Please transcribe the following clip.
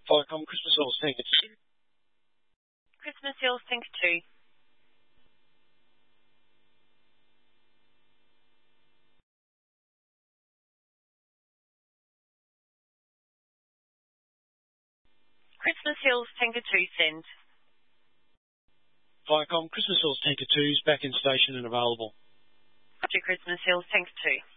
Viacom Christmas Hills Tanker 2. Christmas Hills Tanker 2. Christmas Hills Tanker 2 send. Viacom Christmas Hills Tanker 2 is back in station and available. Roger, Christmas Hills Tanker 2.